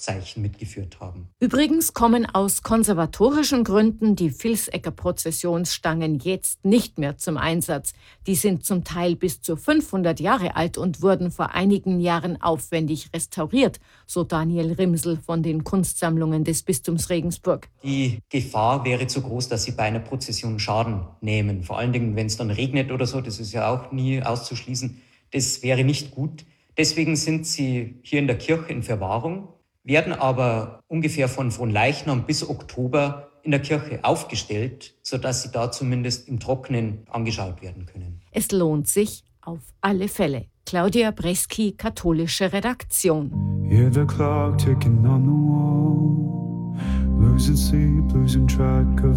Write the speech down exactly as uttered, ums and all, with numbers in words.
Schriftzeichen mitgeführt haben. Übrigens kommen aus konservatorischen Gründen die Vilsecker-Prozessionsstangen jetzt nicht mehr zum Einsatz. Die sind zum Teil bis zu fünfhundert Jahre alt und wurden vor einigen Jahren aufwendig restauriert, so Daniel Rimsel von den Kunstsammlungen des Bistums Regensburg. Die Gefahr wäre zu groß, dass sie bei einer Prozession Schaden nehmen. Vor allen Dingen, wenn es dann regnet oder so, das ist ja auch nie auszuschließen. Das wäre nicht gut. Deswegen sind sie hier in der Kirche in Verwahrung, werden aber ungefähr von Fronleichnam bis Oktober in der Kirche aufgestellt, sodass sie da zumindest im Trockenen angeschaut werden können. Es lohnt sich auf alle Fälle. Claudia Breski, katholische Redaktion. Hear the clock ticking on the wall, losing sleep, losing track of